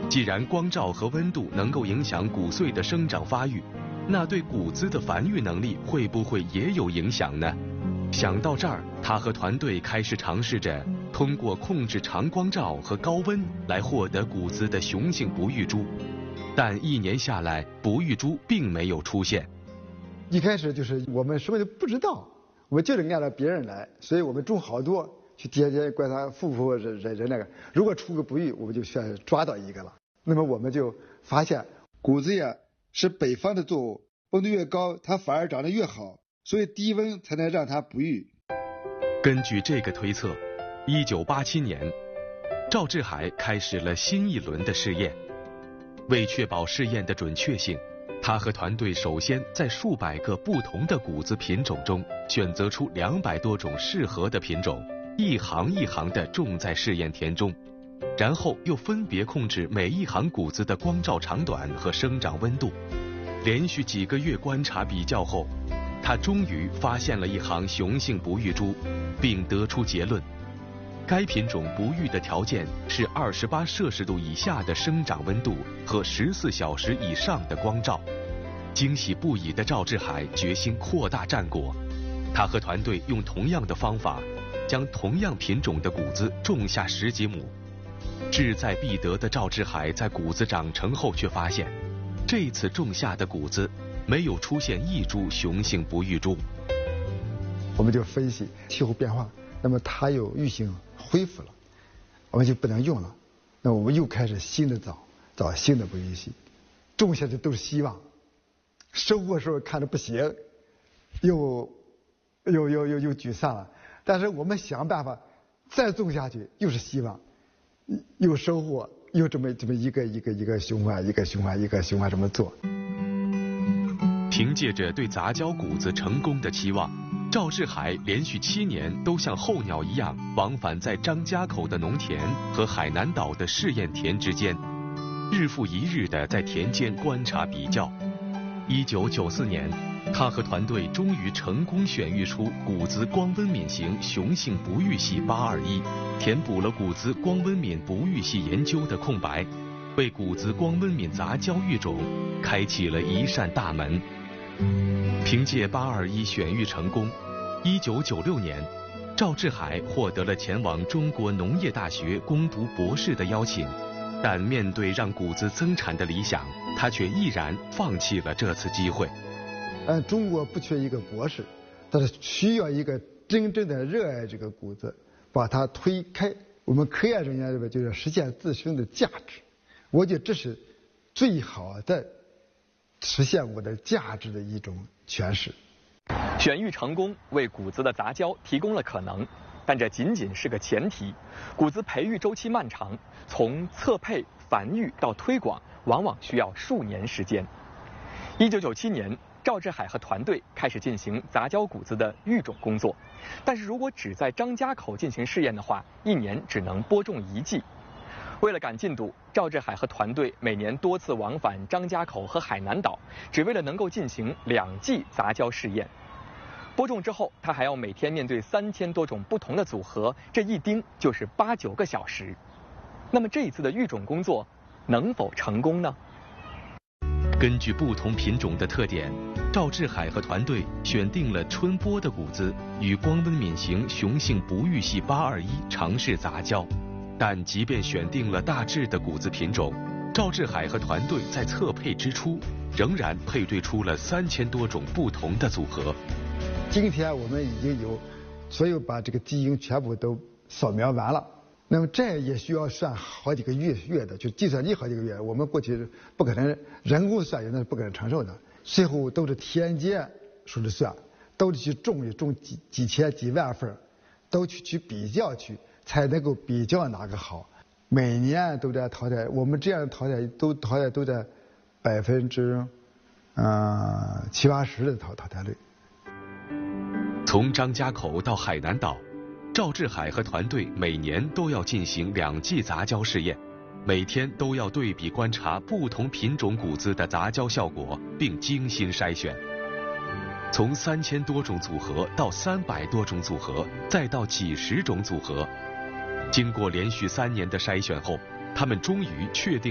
既然光照和温度能够影响骨髓的生长发育，那对骨子的繁育能力会不会也有影响呢？想到这儿，他和团队开始尝试着通过控制长光照和高温来获得骨子的雄性不育株。但1年下来，不育株并没有出现。 一开始就是我们什么都不知道，我们就是按照别人来，所以我们种好多，去天天观察符不符合人那个。如果出个不育，我们就选抓到一个了。那么我们就发现谷子呀是北方的作物，温度越高，它反而长得越好，所以低温才能让它不育。 根据这个推测，1987年，赵志海开始了新一轮的试验。为确保试验的准确性，他和团队首先在数百个不同的谷子品种中选择出200多种适合的品种，一行一行地种在试验田中，然后又分别控制每一行谷子的光照长短和生长温度。连续几个月观察比较后，他终于发现了一行雄性不育株，并得出结论：该品种不育的条件是28摄氏度以下的生长温度和14小时以上的光照。惊喜不已的赵志海决心扩大战果，他和团队用同样的方法，将同样品种的谷子种下10几亩。志在必得的赵志海在谷子长成后却发现，这次种下的谷子没有出现一株雄性不育株。 我们就分析气候变化，那么它有育性恢复了，我们就不能用了。那我们又开始新的找新的不育系，种下的都是希望。收获时候看着不行，又沮丧了。但是我们想办法再种下去，又是希望，又收获，又这么一个循环，一个循环这么做。 凭借着对杂交谷子成功的期望，赵志海连续7年都像候鸟一样往返在张家口的农田和海南岛的试验田之间，日复一日地在田间观察比较。1994年，他和团队终于成功选育出谷子光温敏型雄性不育系821，填补了谷子光温敏不育系研究的空白，为谷子光温敏杂交育种开启了一扇大门。凭借821选育成功，1996年，赵志海获得了前往中国农业大学攻读博士的邀请，但面对让谷子增产的理想，他却毅然放弃了这次机会。 中国不缺一个博士，但是需要一个真正的热爱这个谷子，把它推开。我们科研人员这边就是实现自身的价值，我觉得这是最好的实现我的价值的一种诠释。 选育成功为谷子的杂交提供了可能，但这仅仅是个前提。谷子培育周期漫长，从测配、繁育到推广，往往需要数年时间。1997年，赵志海和团队开始进行杂交谷子的育种工作，但是如果只在张家口进行试验的话，1年只能播种1季。为了赶进度，赵志海和团队每年多次往返张家口和海南岛，只为了能够进行2季杂交试验。播种之后，他还要每天面对3000多种不同的组合，这一盯就是8、9个小时。那么这一次的育种工作能否成功呢？ 根据不同品种的特点，赵志海和团队选定了春播的谷子与光温敏型雄性不育系821尝试杂交。但即便选定了大致的谷子品种，赵志海和团队在测配之初，仍然配对出了3000多种不同的组合。 今天我们已经有所有把这个基因全部都扫描完了，那么这也需要算好几个月的，就计算机好几个月，我们过去不可能人工算，那是不可能承受的。最后都是田间数着算，都得去种几千几万份，都去比较去，才能够比较哪个好。每年都在淘汰，我们这样淘汰都在70%-80%的淘汰率。 从张家口到海南岛，赵志海和团队每年都要进行2季杂交试验，每天都要对比观察不同品种谷子的杂交效果，并精心筛选。从3000多种组合到300多种组合，再到几十种组合，经过连续3年的筛选后，他们终于确定